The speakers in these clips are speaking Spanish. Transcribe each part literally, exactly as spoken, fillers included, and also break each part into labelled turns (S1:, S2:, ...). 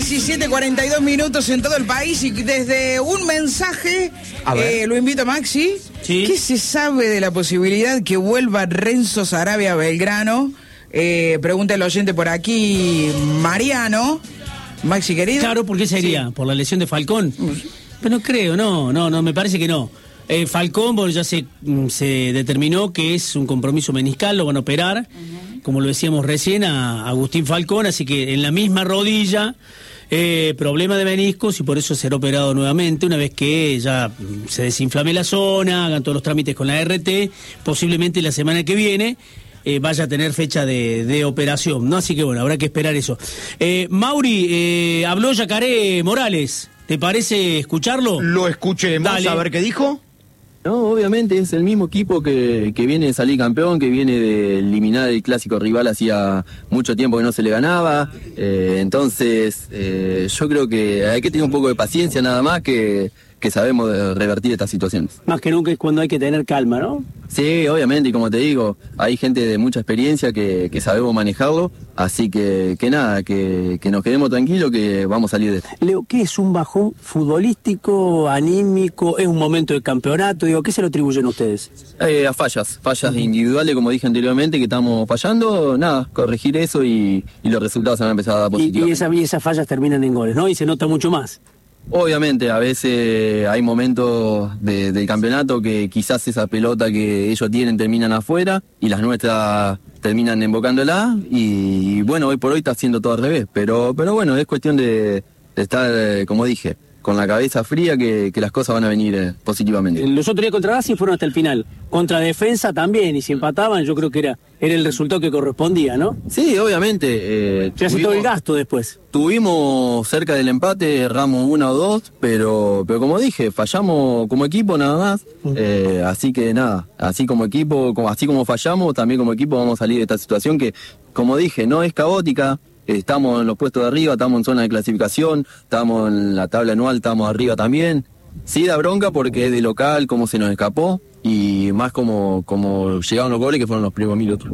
S1: diecisiete cuarenta y dos minutos en todo el país y desde un mensaje, eh, lo invito a Maxi.
S2: ¿Sí?
S1: ¿Qué se sabe de la posibilidad que vuelva Renzo Sarabia a Belgrano? Eh, pregunta el oyente por aquí, Mariano. Maxi, querido.
S2: Claro, ¿por qué sería?
S1: Sí.
S2: ¿Por la lesión de Falcón? Pero no creo, no, no, no, me parece que no. Eh, Falcón, bueno, ya se, se determinó que es un compromiso meniscal, lo van a operar, uh-huh. como lo decíamos recién, a Agustín Falcón, así que en la misma rodilla, eh, problema de meniscos y por eso será operado nuevamente, una vez que ya se desinflame la zona, hagan todos los trámites con la R T, posiblemente la semana que viene eh, vaya a tener fecha de, de operación, ¿no? Así que bueno, habrá que esperar eso. Eh, Mauri, eh, habló Yacaré Morales, ¿te parece escucharlo?
S3: Lo escuchemos,
S2: Dale.
S3: a ver qué dijo.
S4: No, obviamente es el mismo equipo que, que viene de salir campeón, que viene de eliminar el clásico rival hacía mucho tiempo que no se le ganaba. Eh, entonces, eh, yo creo que hay que tener un poco de paciencia nada más, que, que sabemos revertir estas situaciones.
S2: Más que nunca es cuando hay que tener calma, ¿no?
S4: Sí, obviamente, y como te digo, hay gente de mucha experiencia que, que sabemos manejarlo, así que, que nada, que, que nos quedemos tranquilos, que vamos a salir de esto.
S2: Leo, ¿qué es un bajón futbolístico, anímico? ¿Es un momento de campeonato? Digo, ¿qué se lo atribuyen ustedes?
S4: Eh, a fallas, fallas uh-huh. individuales, como dije anteriormente, que estamos fallando, nada, corregir eso y, y los resultados se van a empezar a dar positivos.
S2: Y, y, esa, y esas fallas terminan en goles, ¿no? Y se nota mucho más.
S4: Obviamente, a veces hay momentos de, del campeonato que quizás esa pelota que ellos tienen terminan afuera y las nuestras terminan embocándola y bueno, hoy por hoy está haciendo todo al revés, pero, pero bueno, es cuestión de, de estar, como dije, con la cabeza fría que, que las cosas van a venir eh, positivamente.
S2: Los otros días contra Racing fueron hasta el final, contra Defensa también, y si empataban yo creo que era, era el resultado que correspondía, ¿no?
S4: Sí, obviamente. Eh,
S2: Se hace todo el gasto después.
S4: Tuvimos cerca del empate, erramos una o dos, pero, pero como dije, fallamos como equipo nada más, uh-huh. eh, así que nada, así como equipo, como, así como fallamos, también como equipo vamos a salir de esta situación que, como dije, no es caótica. Estamos en los puestos de arriba, estamos en zona de clasificación, estamos en la tabla anual, estamos arriba también. Sí da bronca porque es de local, como se nos escapó, y más como, como llegaron los goles que fueron los primeros minutos.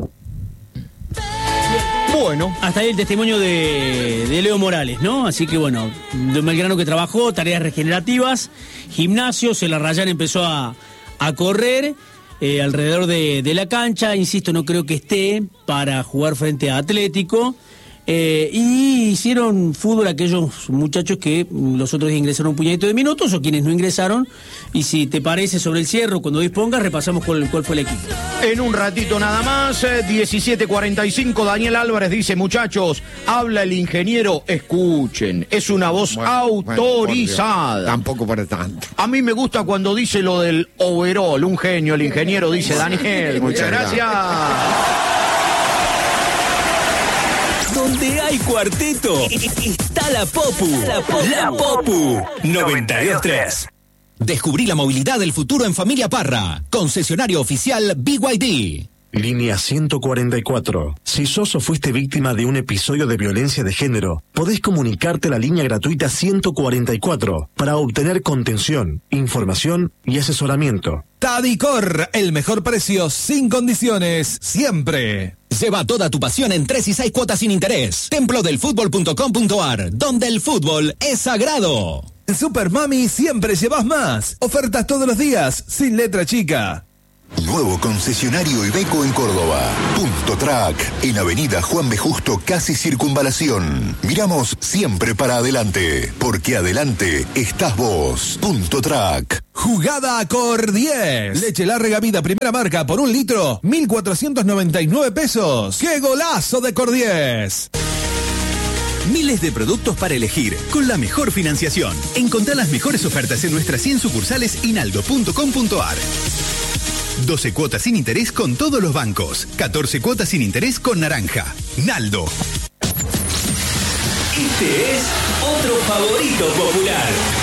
S2: Bueno, hasta ahí el testimonio de, de Leo Morales, ¿no? Así que bueno, de Belgrano que trabajó, tareas regenerativas, gimnasios, el Arrayán empezó a, a correr eh, alrededor de, de la cancha, insisto, no creo que esté para jugar frente a Atlético. Eh, y hicieron fútbol aquellos muchachos que los otros días ingresaron un puñadito de minutos o quienes no ingresaron. Y si te parece, sobre el cierre, cuando dispongas, repasamos cuál, cuál fue el equipo.
S3: En un ratito nada más, eh, diecisiete cuarenta y cinco, Daniel Álvarez dice, muchachos, habla el ingeniero, escuchen, es una voz bueno, autorizada.
S5: Bueno, tampoco para tanto.
S3: A mí me gusta cuando dice lo del overall, un genio, el ingeniero dice, Daniel, muchas gracias.
S6: Donde hay cuarteto, está la Popu. La Popu, la Popu. noventa y dos tres. Descubrí la movilidad del futuro en Familia Parra. Concesionario oficial B Y D.
S7: Línea ciento cuarenta y cuatro. Si sos o fuiste víctima de un episodio de violencia de género, podés comunicarte a la línea gratuita ciento cuarenta y cuatro para obtener contención, información y asesoramiento.
S8: Tadicor, el mejor precio sin condiciones, siempre.
S6: Lleva toda tu pasión en tres y seis cuotas sin interés. templo del fútbol punto com punto a r, donde el fútbol es sagrado.
S8: En Super Mami siempre llevas más. Ofertas todos los días, sin letra chica.
S9: Nuevo concesionario Iveco en Córdoba. Punto Track, en Avenida Juan B. Justo, casi Circunvalación. Miramos siempre para adelante, porque adelante estás vos. Punto Track.
S8: Jugada Cor diez. Leche Larga Vida, primera marca, por un litro, mil cuatrocientos noventa y nueve pesos. ¡Qué golazo de Cor diez!
S6: Miles de productos para elegir, con la mejor financiación. Encontrá las mejores ofertas en nuestras cien sucursales inaldo punto com punto a r. doce cuotas sin interés con todos los bancos. catorce cuotas sin interés con Naranja. Naldo.
S10: Este es otro favorito popular.